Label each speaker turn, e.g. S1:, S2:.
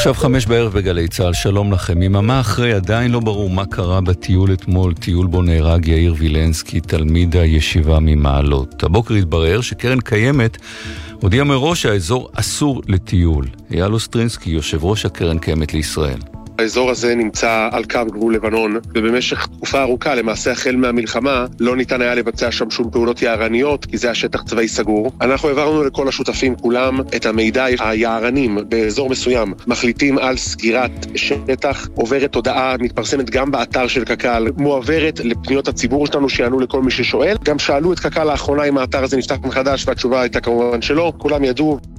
S1: עכשיו 5 בערב בגלי צהל, שלום לכם. יממה אחרי עדיין לא ברור מה קרה בטיול אתמול, טיול בו נהרג יאיר וילנסקי, תלמיד הישיבה ממעלות. הבוקר התברר שקרן קיימת הודיע מראש שהאזור אסור לטיול. אייל אוסטרינסקי, יושב ראש הקרן קיימת לישראל.
S2: האזור הזה נמצא על קו גבול לבנון, ובמשך תקופה ארוכה, למעשה החל מהמלחמה, לא ניתן היה לבצע שם שום פעולות יערניות, כי זה השטח צבאי סגור. אנחנו העברנו לכל השותפים כולם את המידע. היערנים באזור מסוים מחליטים על סגירת שטח, עוברת הודעה, מתפרסמת גם באתר של קק"ל, מועברת לפניות הציבור שלנו שיענו לכל מי ששואל. גם שאלו את קק"ל לאחרונה אם האתר הזה נפתח מחדש, והתשובה הייתה כמובן שלא, כולם ידעו.